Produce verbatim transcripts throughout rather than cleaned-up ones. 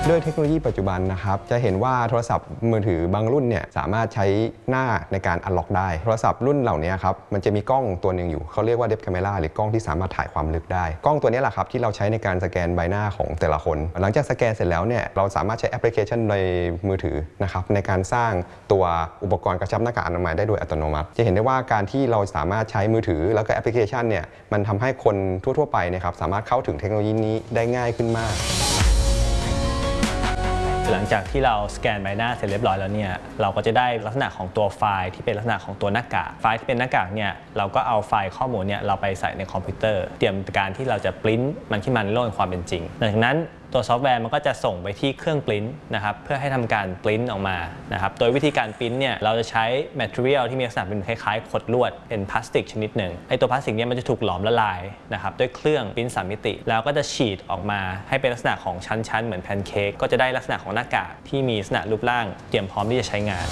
ด้วยเทคโนโลยีปัจจุบันนะครับจะเห็นว่าโทรศัพท์มือถือบางรุ่นเนี่ยสามารถใช้หน้าในการอันล็อกได้โทรศัพท์รุ่นเหล่านี้ครับมันจะมีกล้องตัวหนึ่งอยู่เขาเรียกว่า Depth Camera หรือกล้องที่สามารถถ่ายความลึกได้กล้องตัวนี้แหละครับที่เราใช้ในการสแกนใบหน้าของแต่ละคนหลังจากสแกนเสร็จแล้วเนี่ยเราสามารถใช้แอปพลิเคชันในมือถือนะครับในการสร้างตัวอุปกรณ์กระชับหน้ากากอนามัยได้โดยอัตโนมัติจะเห็นได้ว่าการที่เราสามารถใช้มือถือแล้วก็แอปพลิเคชันเนี่ยมันทำให้คนทั่วๆไปนะครับสามารถเข้าถึงเทคโนโลยีนี้ได้ง่ายขึ้นมากหลังจากที่เราสแกนใบหน้าเสร็จเรียบร้อยแล้วเนี่ยเราก็จะได้ลักษณะของตัวไฟล์ที่เป็นลักษณะของตัวหน้ากากไฟล์ที่เป็นหน้ากากเนี่ยเราก็เอาไฟล์ข้อมูลเนี่ยเราไปใส่ในคอมพิวเตอร์เตรียมการที่เราจะปริ้นมันขึ้นมาในโลกแห่งความเป็นจริงหลังจากนั้นตัวซอฟต์แวร์มันก็จะส่งไปที่เครื่องปริ้นนะครับเพื่อให้ทำการปริ้นออกมานะครับโดยวิธีการปริ้นเนี่ยเราจะใช้ material ที่มีลักษณะเป็นคล้ายๆขดลวดเป็นพลาสติกชนิดหนึ่งไอตัวพลาสติกเนี่ยมันจะถูกหลอมละลายนะครับด้วยเครื่องปริ้นสามมิติแล้วก็จะฉีดออกมาให้เป็นลักษณะของชั้นๆเหมือนแพนเค้กก็จะได้ลักษณะของหน้ากากที่มีลักษณะรูปร่างเตรียมพร้อมที่จะใช้งาน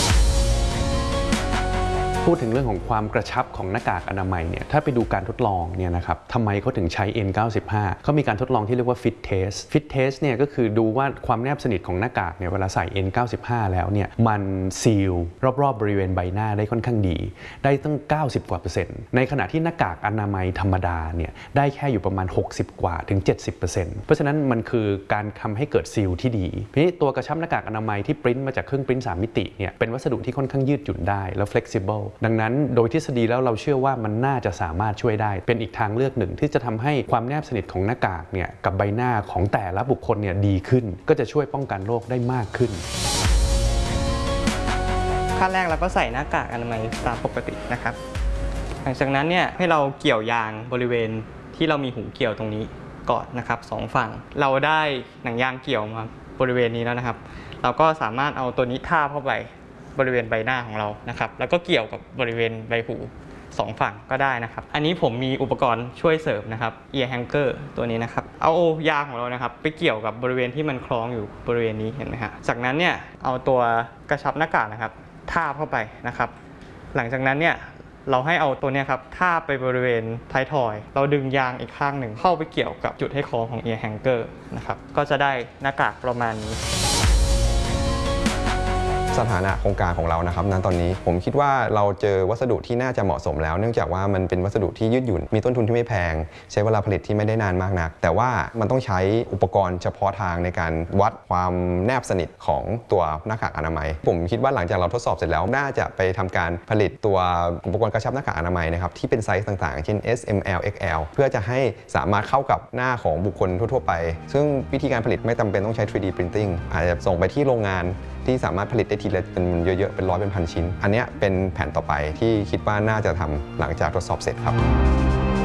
พูดถึงเรื่องของความกระชับของหน้ากากอนามัยเนี่ยถ้าไปดูการทดลองเนี่ยนะครับทำไมเขาถึงใช้ เอ็น เก้าสิบห้า เขามีการทดลองที่เรียกว่า fit test fit test เนี่ยก็คือดูว่าความแนบสนิทของหน้ากากเนี่ยเวลาใส่ เอ็น เก้าสิบห้า แล้วเนี่ยมันซีลรอบๆบริเวณใบหน้าได้ค่อนข้างดีได้ตั้งเก้าสิบกว่าเปอร์เซ็นต์ในขณะที่หน้ากากอนามัยธรรมดาเนี่ยได้แค่อยู่ประมาณหกสิบกว่าถึง เจ็ดสิบเปอร์เซ็นต์ เพราะฉะนั้นมันคือการทำให้เกิดซีลที่ดีทีนี้ตัวกระชับหน้ากากอนามัยที่ปริ้นมาจากเครื่องปริ้นสามมิติเนี่ยเป็นวัสดุที่ค่อนข้างยืดหยุ่นได้แล้ว flexible ดังนั้นโดยทฤษฎีแล้วเราเชื่อว่ามันน่าจะสามารถช่วยได้เป็นอีกทางเลือกหนึ่งที่จะทำให้ความแนบสนิทของหน้ากากเนี่ยกับใบหน้าของแต่ละบุคคลเนี่ยดีขึ้นก็จะช่วยป้องกันโรคได้มากขึ้นขั้นแรกเราก็ใส่หน้ากากอนามัยตามปกตินะครับหลังจากนั้นเนี่ยให้เราเกี่ยวยางบริเวณที่เรามีหูเกี่ยวตรงนี้ก่อนนะครับสองฝั่งเราได้หนังยางเกี่ยวมาบริเวณนี้แล้วนะครับเราก็สามารถเอาตัวนี้ทาบเข้าไปบริเวณใบหน้าของเรานะครับแล้วก็เกี่ยวกับบริเวณใบหูสองฝั่งก็ได้นะครับอันนี้ผมมีอุปกรณ์ช่วยเสริมนะครับ ear hanger ตัวนี้นะครับเอายางของเรานะครับไปเกี่ยวกับบริเวณที่มันคล้องอยู่บริเวณนี้เห็นไหมฮะจากนั้นเนี่ยเอาตัวกระชับหน้ากากนะครับทาบเข้าไปนะครับหลังจากนั้นเนี่ยเราให้เอาตัวนี้ครับทาบไปบริเวณท้ายทอยเราดึงยางอีกข้างหนึ่งเข้าไปเกี่ยวกับจุดให้คล้องของ ear hanger นะครับก็จะได้หน้ากากประมาณนี้สถานะโครงการของเรานะครับณตอนนี้ผมคิดว่าเราเจอวัสดุที่น่าจะเหมาะสมแล้วเนื่องจากว่ามันเป็นวัสดุที่ยืดหยุ่นมีต้นทุนที่ไม่แพงใช้เวลาผลิตที่ไม่ได้นานมากนักแต่ว่ามันต้องใช้อุปกรณ์เฉพาะทางในการวัดความแนบสนิทของตัวหน้ากากอนามัยผมคิดว่าหลังจากเราทดสอบเสร็จแล้วน่าจะไปทำการผลิตตัวอุปกรณ์กระชับหน้ากากอนามัยนะครับที่เป็นไซส์ต่างๆเช่น เอส เอ็ม แอล เอ็กซ์ แอล เพื่อจะให้สามารถเข้ากับหน้าของบุคคลทั่วๆไปซึ่งวิธีการผลิตไม่จำเป็นต้องใช้ ทรี ดี Printing อาจจะส่งไปที่โรงงานที่สามารถผลิตได้ทีละเป็นเยอะๆเป็นร้อยเป็นพันชิ้นอันนี้เป็นแผนต่อไปที่คิดว่าน่าจะทำหลังจากทดสอบเสร็จครับ